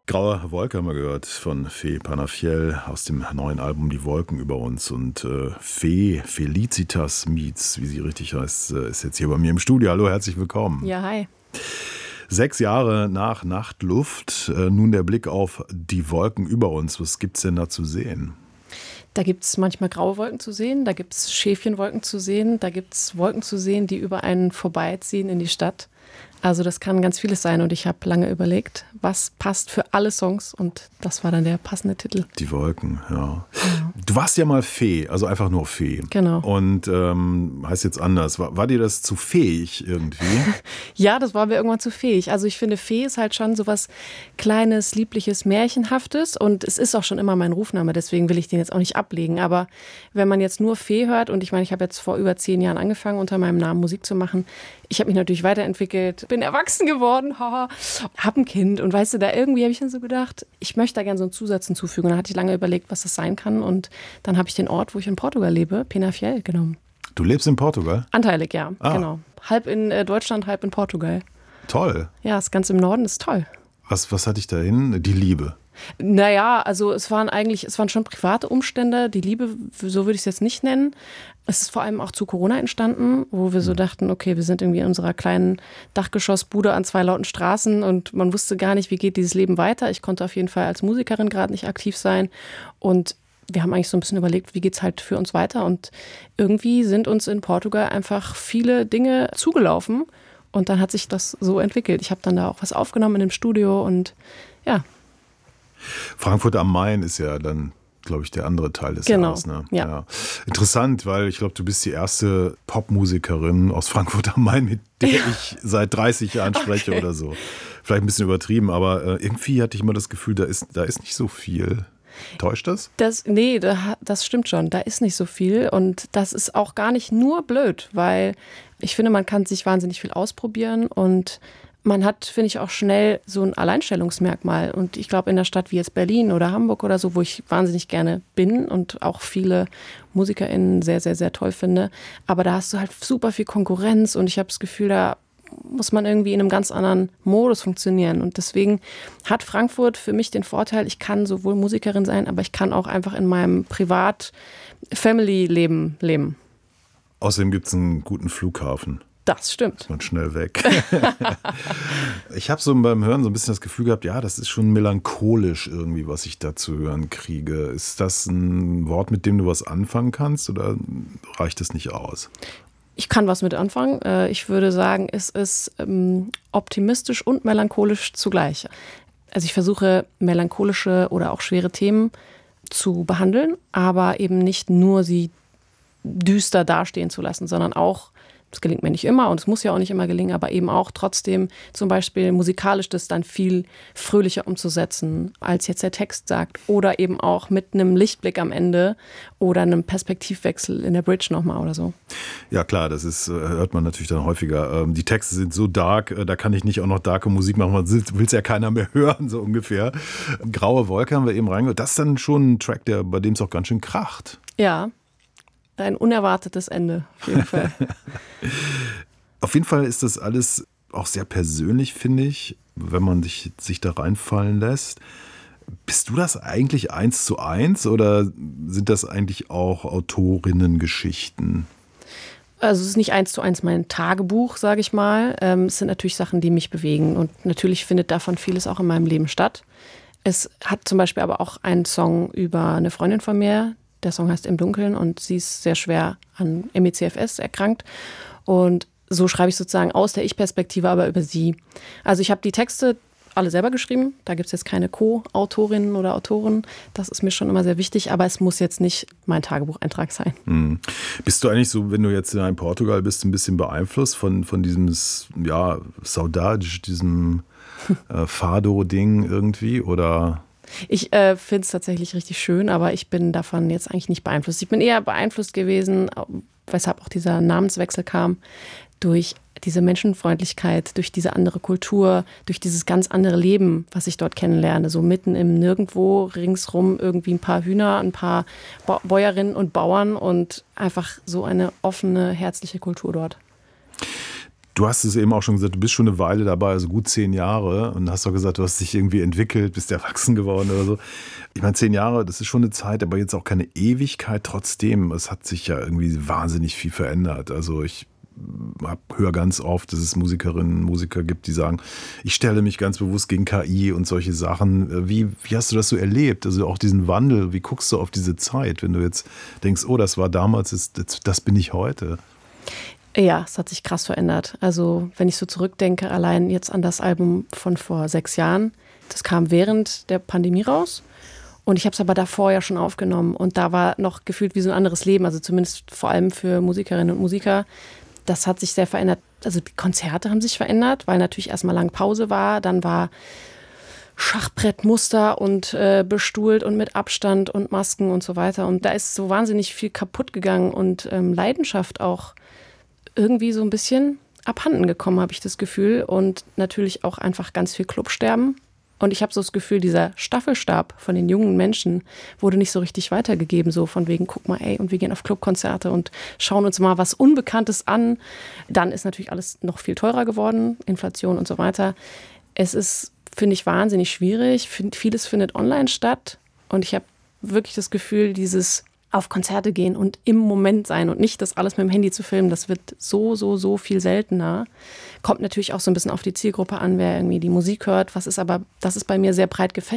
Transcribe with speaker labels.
Speaker 1: Graue Wolke haben wir gehört von Fee Panafiel aus dem neuen Album Die Wolken über uns. Und Fee Felicitas Mietz, wie sie richtig heißt, ist jetzt hier bei mir im Studio. Hallo, herzlich willkommen.
Speaker 2: Ja, hi.
Speaker 1: 6 Jahre nach Nachtluft, nun der Blick auf die Wolken über uns. Was gibt's denn da zu sehen?
Speaker 2: Da gibt es manchmal graue Wolken zu sehen, da gibt es Schäfchenwolken zu sehen, da gibt es Wolken zu sehen, die über einen vorbeiziehen in die Stadt. Also das kann ganz vieles sein und ich habe lange überlegt, was passt für alle Songs und das war dann der passende Titel.
Speaker 1: Die Wolken, ja. Du warst ja mal Fee, also einfach nur Fee.
Speaker 2: Genau.
Speaker 1: Und heißt jetzt anders. War dir das zu fähig irgendwie?
Speaker 2: Ja, das war mir irgendwann zu fähig. Also ich finde, Fee ist halt schon so was Kleines, Liebliches, Märchenhaftes und es ist auch schon immer mein Rufname, deswegen will ich den jetzt auch nicht ablegen. Aber wenn man jetzt nur Fee hört und ich meine, ich habe jetzt vor über 10 Jahren angefangen, unter meinem Namen Musik zu machen. Ich habe mich natürlich weiterentwickelt, bin erwachsen geworden, hab ein Kind und weißt du, da irgendwie habe ich dann so gedacht, ich möchte da gerne so einen Zusatz hinzufügen. Und dann hatte ich lange überlegt, was das sein kann und dann habe ich den Ort, wo ich in Portugal lebe, Penafiel, genommen.
Speaker 1: Du lebst in Portugal?
Speaker 2: Anteilig, ja, genau. Halb in Deutschland, halb in Portugal.
Speaker 1: Toll.
Speaker 2: Ja, das ganz im Norden ist toll.
Speaker 1: Was hatte ich dahin? Die Liebe.
Speaker 2: Naja, also es waren schon private Umstände. Die Liebe, so würde ich es jetzt nicht nennen. Es ist vor allem auch zu Corona entstanden, wo wir so dachten, okay, wir sind irgendwie in unserer kleinen Dachgeschossbude an 2 lauten Straßen und man wusste gar nicht, wie geht dieses Leben weiter. Ich konnte auf jeden Fall als Musikerin gerade nicht aktiv sein und wir haben eigentlich so ein bisschen überlegt, wie geht's halt für uns weiter und irgendwie sind uns in Portugal einfach viele Dinge zugelaufen und dann hat sich das so entwickelt. Ich habe dann da auch was aufgenommen in dem Studio und ja.
Speaker 1: Frankfurt am Main ist ja dann, glaube ich, der andere Teil des Jahres. Ne? Ja. Interessant, weil ich glaube, du bist die erste Popmusikerin aus Frankfurt am Main, mit der ich seit 30 Jahren spreche oder so. Vielleicht ein bisschen übertrieben, aber irgendwie hatte ich immer das Gefühl, da ist nicht so viel. Täuscht das?
Speaker 2: Nee, das stimmt schon. Da ist nicht so viel und das ist auch gar nicht nur blöd, weil ich finde, man kann sich wahnsinnig viel ausprobieren und man hat, finde ich, auch schnell so ein Alleinstellungsmerkmal. Und ich glaube, in einer Stadt wie jetzt Berlin oder Hamburg oder so, wo ich wahnsinnig gerne bin und auch viele MusikerInnen sehr, sehr, sehr toll finde. Aber da hast du halt super viel Konkurrenz und ich habe das Gefühl, da muss man irgendwie in einem ganz anderen Modus funktionieren. Und deswegen hat Frankfurt für mich den Vorteil, ich kann sowohl Musikerin sein, aber ich kann auch einfach in meinem Privat-Family-Leben leben.
Speaker 1: Außerdem gibt es einen guten Flughafen.
Speaker 2: Das stimmt.
Speaker 1: Ist man schnell weg. Ich habe so beim Hören so ein bisschen das Gefühl gehabt, ja, das ist schon melancholisch irgendwie, was ich da zu hören kriege. Ist das ein Wort, mit dem du was anfangen kannst oder reicht es nicht aus?
Speaker 2: Ich kann was mit anfangen. Ich würde sagen, es ist optimistisch und melancholisch zugleich. Also ich versuche melancholische oder auch schwere Themen zu behandeln, aber eben nicht nur sie düster dastehen zu lassen, sondern auch, das gelingt mir nicht immer und es muss ja auch nicht immer gelingen, aber eben auch trotzdem zum Beispiel musikalisch das dann viel fröhlicher umzusetzen, als jetzt der Text sagt. Oder eben auch mit einem Lichtblick am Ende oder einem Perspektivwechsel in der Bridge nochmal oder so.
Speaker 1: Ja klar, das hört man natürlich dann häufiger. Die Texte sind so dark, da kann ich nicht auch noch darke Musik machen, man will es ja keiner mehr hören, so ungefähr. Graue Wolke haben wir eben reingehört. Das ist dann schon ein Track, bei dem es auch ganz schön kracht.
Speaker 2: Ja. Ein unerwartetes Ende, auf jeden Fall.
Speaker 1: Auf jeden Fall ist das alles auch sehr persönlich, finde ich, wenn man sich da reinfallen lässt. Bist du das eigentlich 1:1 oder sind das eigentlich auch Autorinnengeschichten?
Speaker 2: Also es ist nicht 1:1 mein Tagebuch, sage ich mal. Es sind natürlich Sachen, die mich bewegen und natürlich findet davon vieles auch in meinem Leben statt. Es hat zum Beispiel aber auch einen Song über eine Freundin von mir. Der Song heißt Im Dunkeln und sie ist sehr schwer an ME/CFS erkrankt. Und so schreibe ich sozusagen aus der Ich-Perspektive, aber über sie. Also ich habe die Texte alle selber geschrieben. Da gibt es jetzt keine Co-Autorinnen oder Autoren. Das ist mir schon immer sehr wichtig, aber es muss jetzt nicht mein Tagebucheintrag sein.
Speaker 1: Hm. Bist du eigentlich so, wenn du jetzt in Portugal bist, ein bisschen beeinflusst von diesem Saudade, diesem Fado-Ding irgendwie, oder?
Speaker 2: Ich finde es tatsächlich richtig schön, aber ich bin davon jetzt eigentlich nicht beeinflusst. Ich bin eher beeinflusst gewesen, weshalb auch dieser Namenswechsel kam, durch diese Menschenfreundlichkeit, durch diese andere Kultur, durch dieses ganz andere Leben, was ich dort kennenlerne. So mitten im Nirgendwo, ringsrum irgendwie ein paar Hühner, ein paar Bäuerinnen und Bauern und einfach so eine offene, herzliche Kultur dort.
Speaker 1: Du hast es eben auch schon gesagt, du bist schon eine Weile dabei, also gut 10 Jahre. Und hast doch gesagt, du hast dich irgendwie entwickelt, bist erwachsen geworden oder so. Ich meine, 10 Jahre, das ist schon eine Zeit, aber jetzt auch keine Ewigkeit. Trotzdem, es hat sich ja irgendwie wahnsinnig viel verändert. Also ich höre ganz oft, dass es Musikerinnen und Musiker gibt, die sagen, ich stelle mich ganz bewusst gegen KI und solche Sachen. Wie hast du das so erlebt? Also auch diesen Wandel, wie guckst du auf diese Zeit, wenn du jetzt denkst, oh, das war damals, das bin ich heute?
Speaker 2: Ja, es hat sich krass verändert. Also wenn ich so zurückdenke, allein jetzt an das Album von vor 6 Jahren, das kam während der Pandemie raus. Und ich habe es aber davor ja schon aufgenommen. Und da war noch gefühlt wie so ein anderes Leben, also zumindest vor allem für Musikerinnen und Musiker. Das hat sich sehr verändert. Also die Konzerte haben sich verändert, weil natürlich erstmal lang Pause war. Dann war Schachbrettmuster und bestuhlt und mit Abstand und Masken und so weiter. Und da ist so wahnsinnig viel kaputt gegangen und Leidenschaft auch irgendwie so ein bisschen abhanden gekommen, habe ich das Gefühl. Und natürlich auch einfach ganz viel Clubsterben. Und ich habe so das Gefühl, dieser Staffelstab von den jungen Menschen wurde nicht so richtig weitergegeben. So von wegen, guck mal, ey, und wir gehen auf Clubkonzerte und schauen uns mal was Unbekanntes an. Dann ist natürlich alles noch viel teurer geworden, Inflation und so weiter. Es ist, finde ich, wahnsinnig schwierig. Vieles findet online statt. Und ich habe wirklich das Gefühl, dieses auf Konzerte gehen und im Moment sein und nicht das alles mit dem Handy zu filmen, das wird so viel seltener. Kommt natürlich auch so ein bisschen auf die Zielgruppe an, wer irgendwie die Musik hört. Das ist bei mir sehr breit gefächert.